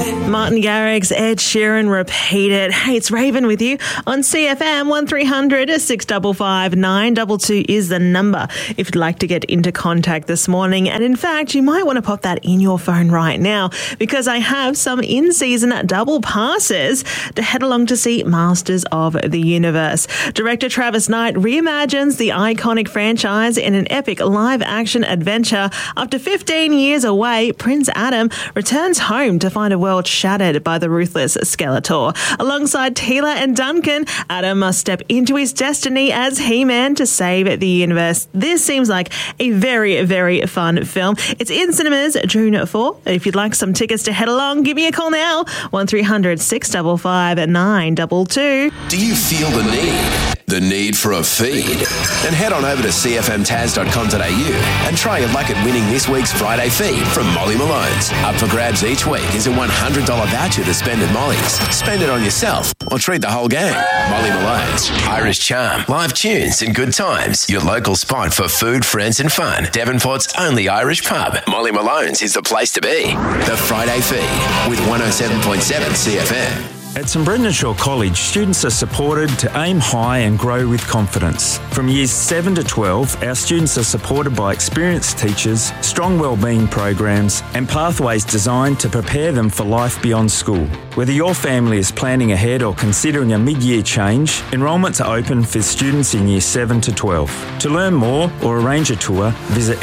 Martin Garrix, Ed Sheeran, Repeat It. Hey, it's Raven with you on CFM. 1300 655 922 is the number if you'd like to get into contact this morning. And in fact, you might want to pop that in your phone right now because I have some in-season double passes to head along to see Masters of the Universe. Director Travis Knight reimagines the iconic franchise in an epic live-action adventure. After 15 years away, Prince Adam returns home to find a world shattered by the ruthless Skeletor. Alongside Tila and Duncan, Adam must step into his destiny as He-Man to save the universe. This seems like a very, very fun film. It's in cinemas June 4. If you'd like some tickets to head along, give me a call now, 1300 655 922. Do you feel the need? The need for a feed? Then head on over to cfmtaz.com.au and try your luck at winning this week's Friday feed from Molly Malone's. Up for grabs each week is a $100 voucher to spend at Molly's. Spend it on yourself or treat the whole gang. Molly Malone's, Irish charm, live tunes and good times. Your local spot for food, friends and fun. Devonport's only Irish pub. Molly Malone's is the place to be. The Friday feed with 107.7 CFM. At St Brendan Shaw College, students are supported to aim high and grow with confidence. From years 7 to 12, our students are supported by experienced teachers, strong wellbeing programs and pathways designed to prepare them for life beyond school. Whether your family is planning ahead or considering a mid-year change, enrolments are open for students in years 7 to 12. To learn more or arrange a tour, visit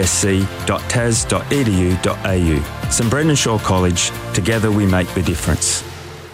sbsc.tas.edu.au. St Brendan Shaw College, together we make the difference.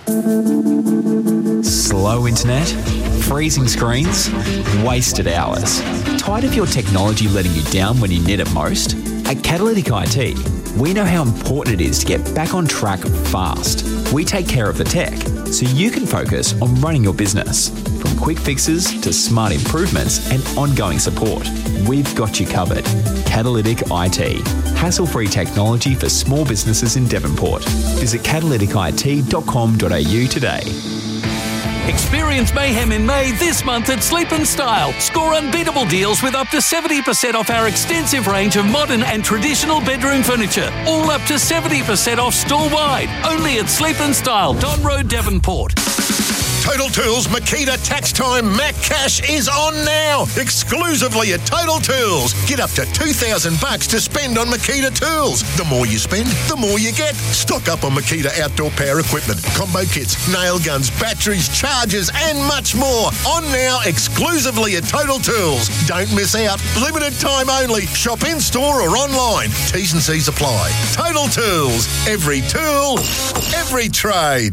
Slow internet, freezing screens, wasted hours. Tired of your technology letting you down when you need it most? At Catalytic IT, we know how important it is to get back on track fast. We take care of the tech so you can focus on running your business. From quick fixes to smart improvements and ongoing support, we've got you covered. Catalytic IT. Hassle-free technology for small businesses in Devonport. Visit catalyticit.com.au today. Experience mayhem in May this month at Sleep & Style. Score unbeatable deals with up to 70% off our extensive range of modern and traditional bedroom furniture. All up to 70% off store-wide. Only at Sleep & Style, Don Road, Devonport. Total Tools Makita Tax Time Mac Cash is on now, exclusively at Total Tools. Get up to $2,000 to spend on Makita tools. The more you spend, the more you get. Stock up on Makita outdoor power equipment, combo kits, nail guns, batteries, chargers, and much more. On now, exclusively at Total Tools. Don't miss out. Limited time only. Shop in store or online. T's and C's apply. Total Tools. Every tool, every trade.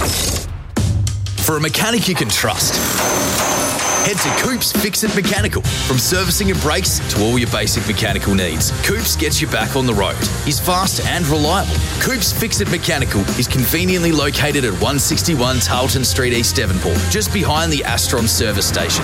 For a mechanic you can trust, head to Coops Fix It Mechanical. From servicing and brakes to all your basic mechanical needs, Coops gets you back on the road. He's fast and reliable. Coops Fix It Mechanical is conveniently located at 161 Tarleton Street, East Devonport, just behind the Astron service station.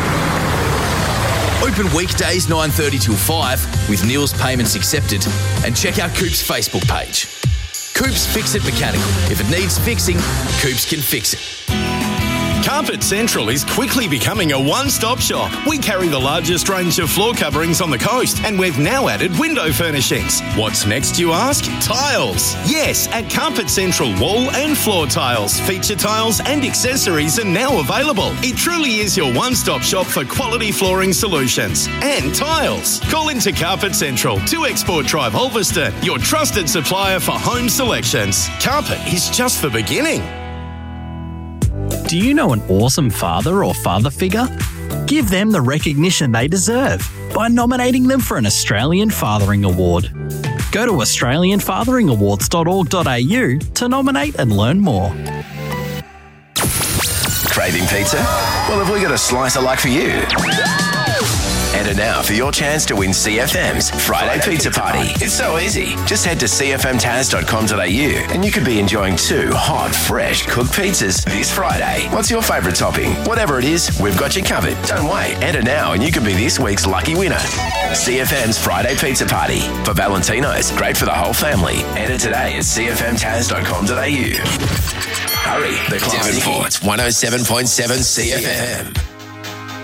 Open weekdays 9:30 till 5 with Neil's payments accepted, and check out Coops' Facebook page. Coops Fix It Mechanical. If it needs fixing, Coops can fix it. Carpet Central is quickly becoming a one-stop shop. We carry the largest range of floor coverings on the coast, and we've now added window furnishings. What's next, you ask? Tiles. Yes, at Carpet Central, wall and floor tiles, feature tiles and accessories are now available. It truly is your one-stop shop for quality flooring solutions and tiles. Call into Carpet Central, 2 Export Drive, Ulverston, your trusted supplier for home selections. Carpet is just the beginning. Do you know an awesome father or father figure? Give them the recognition they deserve by nominating them for an Australian Fathering Award. Go to australianfatheringawards.org.au to nominate and learn more. Craving pizza? Well, have we got a slice of luck for you? Enter now for your chance to win CFM's Friday Pizza Party. It's so easy. Just head to cfmtaz.com.au and you could be enjoying 2 hot, fresh cooked pizzas this Friday. What's your favourite topping? Whatever it is, we've got you covered. Don't wait. Enter now and you could be this week's lucky winner. CFM's Friday Pizza Party. For Valentino's, great for the whole family. Enter today at cfmtaz.com.au. Hurry, the Devonport's 107.7 CFM.